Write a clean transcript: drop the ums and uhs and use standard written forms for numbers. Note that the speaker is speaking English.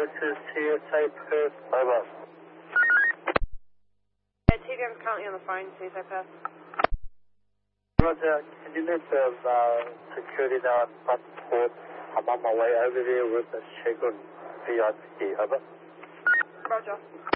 this is CSA Perth, over. Yeah, TVM's currently on the phone, CSA Perth. Roger, can you let the security know at Buckport? I'm on my way over there with a scheduled VIP, over. Roger.